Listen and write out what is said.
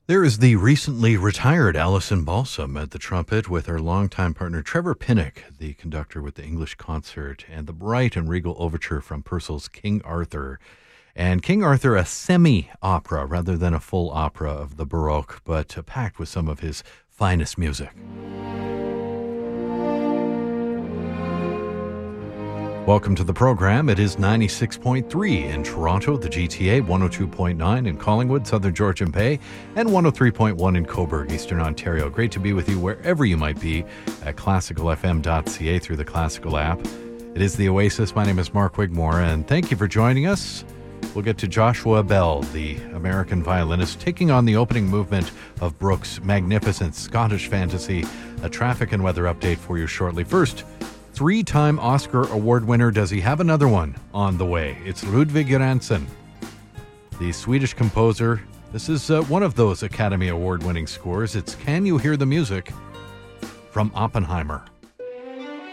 There is the recently retired Alison Balsam at the trumpet with her longtime partner Trevor Pinnock, the conductor with the English Concert, and the bright and regal overture from Purcell's King Arthur. And King Arthur, a semi-opera rather than a full opera of the Baroque, but packed with some of his finest music. Welcome to the program. It is 96.3 in Toronto, the GTA, 102.9 in Collingwood, Southern Georgian Bay, and 103.1 in Cobourg, Eastern Ontario. Great to be with you wherever you might be at classicalfm.ca through the Classical app. It is The Oasis. My name is Mark Wigmore, and thank you for joining us. We'll get to Joshua Bell, the American violinist, taking on the opening movement of Brooks' magnificent Scottish fantasy. A traffic and weather update for you shortly. First, three-time Oscar Award winner, does he have another one on the way? It's Ludwig Göransson, the Swedish composer. This is one of those Academy Award-winning scores. It's Can You Hear the Music from Oppenheimer.